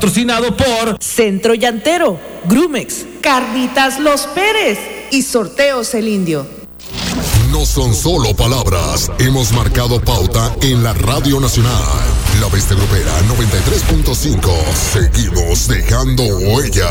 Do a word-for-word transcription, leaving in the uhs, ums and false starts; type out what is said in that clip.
patrocinado por Centro Llantero, Grumex, Carnitas Los Pérez y Sorteos El Indio. No son solo palabras, hemos marcado pauta en la Radio Nacional. La Bestia Grupera noventa y tres punto cinco. Seguimos dejando huella.